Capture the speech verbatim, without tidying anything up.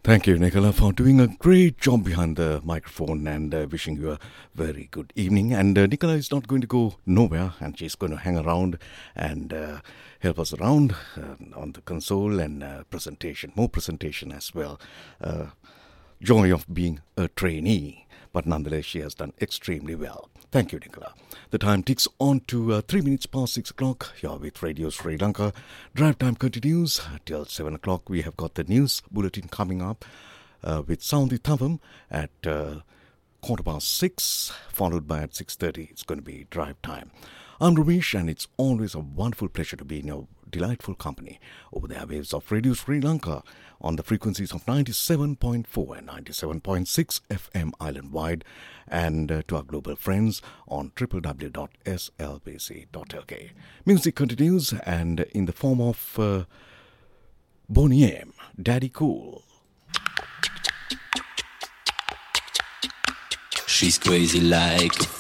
Thank you, Nicola, for doing a great job behind the microphone and uh, wishing you a very good evening. And uh, Nicola is not going to go nowhere, and she's going to hang around and uh, help us around uh, on the console and uh, presentation, more presentation as well. Uh, joy of being a trainee, but nonetheless, she has done extremely well. Thank you, Nicola. The time ticks on to uh, three minutes past six o'clock. You're with Radio Sri Lanka. Drive time continues till seven o'clock. We have got the news bulletin coming up uh, with Soundhi Thavam at uh, quarter past six, followed by at six thirty. It's going to be drive time. I'm Ramesh, and it's always a wonderful pleasure to be in your delightful company over the airwaves of Radio Sri Lanka on the frequencies of ninety-seven point four and ninety-seven point six F M island-wide, and uh, to our global friends on w w w dot s l b c dot l k. Music continues, and in the form of uh, Boney M, Daddy Cool. She's crazy like a